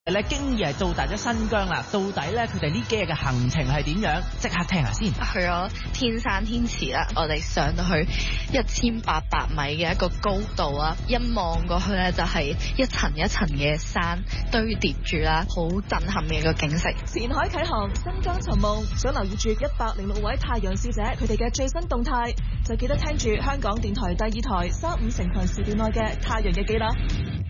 咧經已係到達咗新疆啦，到底咧佢哋呢幾日嘅行程係點樣？即刻聽下先。 去咗天山天池啦，我哋上到去1800米嘅一個高度啦，一望過去咧就係一層一層嘅山堆疊住啦，好震撼嘅一個景色。 前海啟航，新疆尋夢，想留意住106位太陽使者佢哋嘅最新動態，就記得聽住香港電台第2台35成群時段內嘅太陽日記啦。